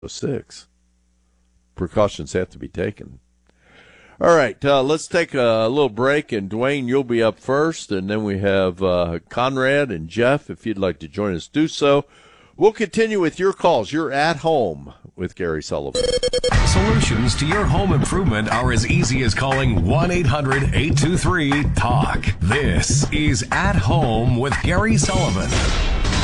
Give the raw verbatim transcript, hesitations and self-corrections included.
six. Precautions have to be taken. All right, uh, let's take a little break, and Dwayne, you'll be up first, and then we have uh, Conrad and Jeff. If you'd like to join us, do so. We'll continue with your calls. You're at home with Gary Sullivan. Solutions to your home improvement are as easy as calling one eight hundred eight two three talk. This is At Home with Gary Sullivan.